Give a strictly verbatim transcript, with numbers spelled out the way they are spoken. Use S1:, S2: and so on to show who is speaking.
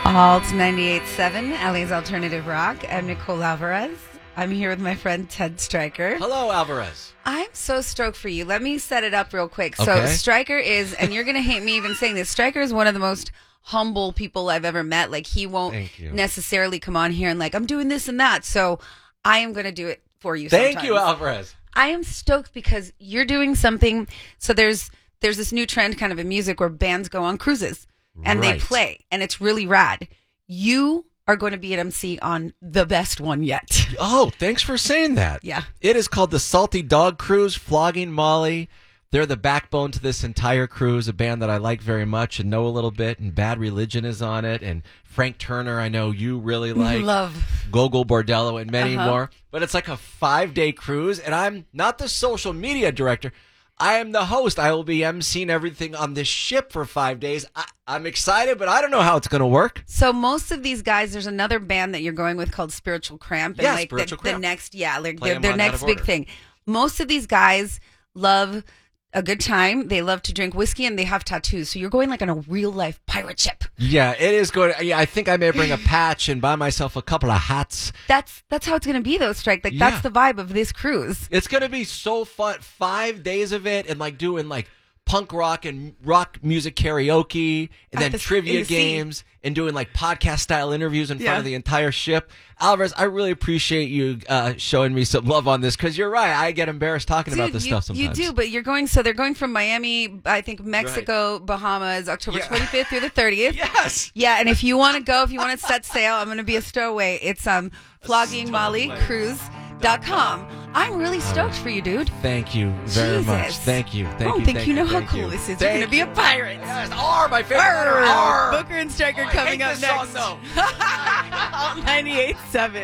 S1: Alt ninety-eight point seven, L A's Alternative Rock. I'm Nicole Alvarez. I'm here with my friend Ted Stryker.
S2: Hello, Alvarez.
S1: I'm so stoked for you. Let me set it up real quick.
S2: Okay.
S1: So Stryker is, and you're going to hate me even saying this, Stryker is one of the most humble people I've ever met. Like, he won't
S2: Thank you.
S1: necessarily come on here and like, I'm doing this and that. So I am going to do it for you
S2: Thank
S1: sometimes.
S2: you, Alvarez.
S1: I am stoked because you're doing something. So there's there's this new trend kind of in music where bands go on cruises and they
S2: Right.
S1: play, and it's really rad. You are going to be an M C on the best one yet.
S2: Oh, thanks for saying that.
S1: Yeah.
S2: It is called the Salty Dog Cruise, Flogging Molly. They're the backbone to this entire cruise, a band that I like very much and know a little bit, and Bad Religion is on it, and Frank Turner, I know you really like.
S1: Love.
S2: Gogol Bordello, and many
S1: Uh-huh.
S2: more. But it's like a five-day cruise, and I'm not the social media director. I am the host. I will be emceeing everything on this ship for five days. I, I'm excited, but I don't know how it's going to work.
S1: So most of these guys, there's another band that you're going with called Spiritual Cramp. And
S2: Yeah,
S1: like
S2: Spiritual
S1: the,
S2: Cramp.
S1: the next, yeah, like
S2: Play
S1: their,
S2: 'em
S1: their
S2: on out
S1: next
S2: of
S1: big
S2: order.
S1: thing. Most of these guys love a good time. They love to drink whiskey and they have tattoos. So you're going like on a real life pirate ship.
S2: Yeah, it is good. Yeah, I think I may bring a patch and buy myself a couple of hats.
S1: That's that's how it's going to be though, Strike. Like
S2: Yeah.
S1: that's the vibe of this cruise.
S2: It's going to be so fun. Five days of it and like doing like punk rock and rock music karaoke and
S1: At
S2: then
S1: the-
S2: trivia
S1: in the sea.
S2: games and doing like podcast style interviews in front
S1: Yeah.
S2: of the entire ship. Alvarez, I really appreciate you uh, showing me some love on this because you're right. I get embarrassed talking about this
S1: you,
S2: stuff sometimes.
S1: You do, but you're going, so they're going from Miami, I think Mexico, Bahamas, October
S2: Yeah.
S1: twenty-fifth through the thirtieth.
S2: Yes.
S1: Yeah, and if you want to go, if you want to set sail, I'm going to be a stowaway. It's um flogging molly cruise dot com. I'm really stoked for you, dude.
S2: Thank you very much.
S1: Jesus.
S2: Thank you. Thank
S1: oh,
S2: you.
S1: think
S2: thank
S1: you know how
S2: thank
S1: cool
S2: you.
S1: this is. You're
S2: Thank
S1: going to be a
S2: you.
S1: pirate.
S2: Yes. R, my favorite.
S1: Arr.
S2: letter. R.
S1: Booker and Striker
S2: Oh, I
S1: coming
S2: hate
S1: up
S2: this
S1: next.
S2: song, though.
S1: ninety-eight point seven.